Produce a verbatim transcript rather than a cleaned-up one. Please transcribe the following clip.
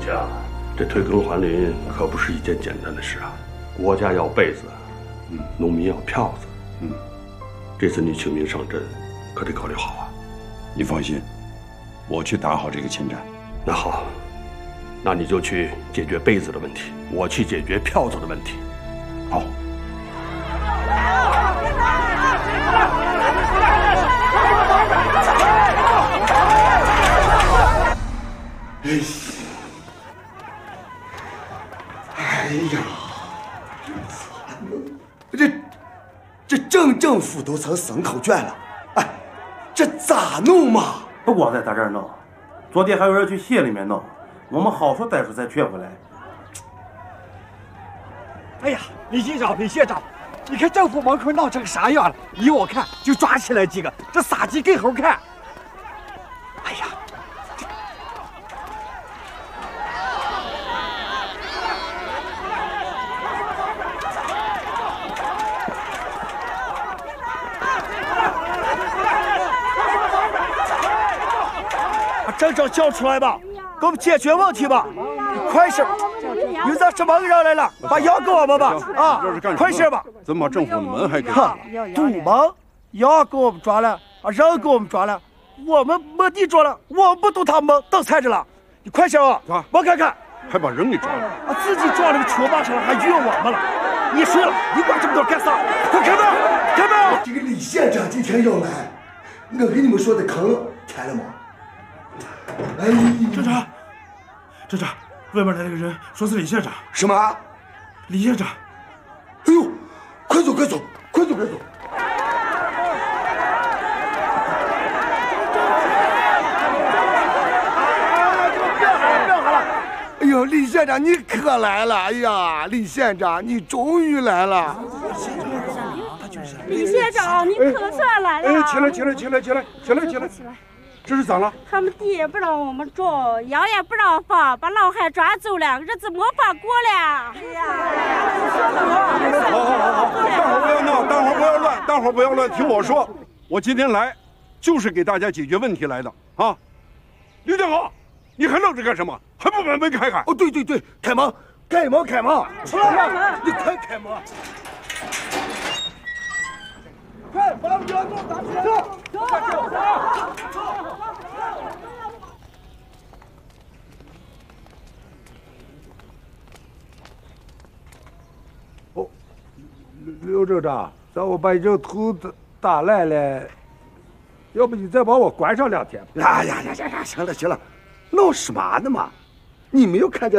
家，这退耕还林可不是一件简单的事啊！国家要被子，嗯，农民要票子，嗯，这次你请兵上阵，可得考虑好啊！ 你放心，我去打好这个侵占。 那好，那你就去解决被子的问题，我去解决票子的问题。 好。 哎呀，这这镇政府都成牲口圈了，哎，这咋弄嘛？ 不光在咱这儿弄，昨天还有人去县里面弄，我们好说歹说才劝回来。 哎呀，李县长，李县长，你看政府门口闹成啥样了？依我看，就抓起来几个，这杀鸡给猴看。哎呀！ 镇长叫出来吧，给我们解决问题吧！快些，有咱什么人来了？把羊给我们吧！啊，快些吧！ 怎么把政府门还给哼，堵门，羊给我们抓了，啊，人给我们抓了，我们没地抓了，我们不堵他们等菜着了。你快些啊！我看看， 还把人给抓了， 啊，自己抓了个球把上了，还怨我们了。你睡了，你管这么多干啥？快开门，开门！ 这个李县长今天要来，我给你们说的坑填了吗？ 哎，镇长，镇长，外面来了个人，说是李县长。 什么？ 李县长？ 哎呦，快走，快走，快走，快走！哎呦，李县长你可来了！哎呀，李县长你终于来了！ 李县长你可算来了！ 哎，起来，起来，起来，起来，起来，起来！这是咋了？ 他们地也不让我们种，羊也不让放，把老汉抓走了，日子没法过了。哎呀！ 好好好好，大伙不要闹，大伙不要乱，大伙不要乱，听我说，我今天来就是给大家解决问题来的啊！刘建豪，你还愣着干什么？还不把门开开？ 哦，对对对，开门，开门，开门！出来，你快开门！快把羊给我打起来！走走走！ 哦，刘刘镇长，咱我把人头打打来了，要不你再把我关上两天？ 呀呀呀呀呀！行了行了，闹什么呢嘛？你没有看见